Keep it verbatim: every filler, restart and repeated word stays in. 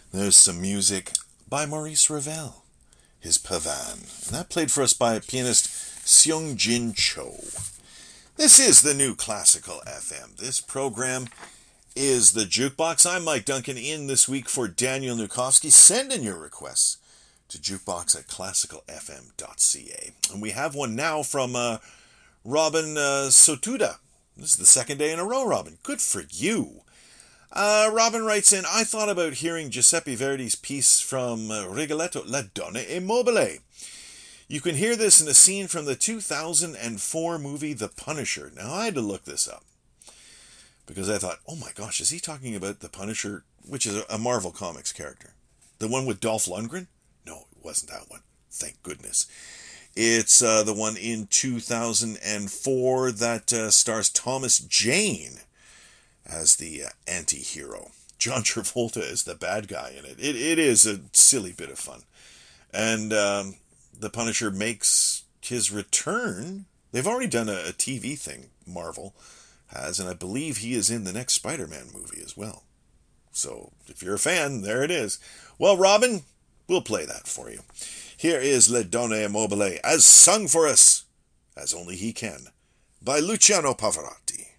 There's some music by Maurice Ravel, his Pavan. And that played for us by pianist Seung Jin Cho. This is the new Classical F M. This program is the Jukebox. I'm Mike Duncan in this week for Daniel Nukowski. Send in your requests to jukebox at classical f m dot c a. And we have one now from uh, Robin uh, Sotuda. This is the second day in a row, Robin. Good for you. Uh, Robin writes in, I thought about hearing Giuseppe Verdi's piece from uh, Rigoletto, La Donna e Mobile. You can hear this in a scene from the two thousand four movie The Punisher. Now, I had to look this up because I thought, oh my gosh, is he talking about The Punisher, which is a Marvel Comics character? The one with Dolph Lundgren? No, it wasn't that one. Thank goodness. It's uh, the one in two thousand four that uh, stars Thomas Jane as the uh, anti-hero. John Travolta is the bad guy in it. It, it is a silly bit of fun. And um, the Punisher makes his return. They've already done a, a T V thing, Marvel has, and I believe he is in the next Spider-Man movie as well. So if you're a fan, there it is. Well, Robin, we'll play that for you. Here is Le Donne Mobile, as sung for us, as only he can, by Luciano Pavarotti.